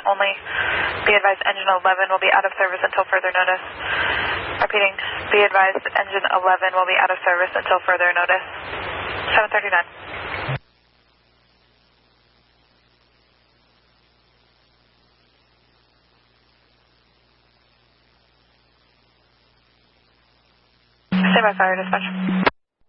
only. Be advised engine 11 will be out of service until further notice. Repeating, be advised engine 11 will be out of service until further notice. 739. Stay by fire dispatch.